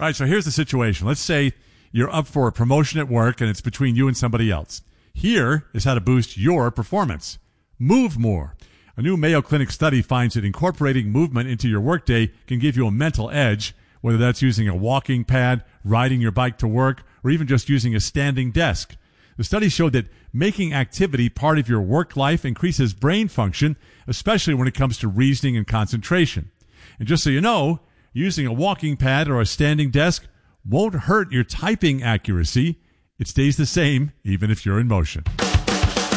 All right, so here's the situation. Let's say you're up for a promotion at work and it's between you and somebody else. Here is how to boost your performance. Move more. A new Mayo Clinic study finds that incorporating movement into your workday can give you a mental edge, whether that's using a walking pad, riding your bike to work, or even just using a standing desk. The study showed that making activity part of your work life increases brain function, especially when it comes to reasoning and concentration. And just so you know, using a walking pad or a standing desk won't hurt your typing accuracy. It stays the same even if you're in motion.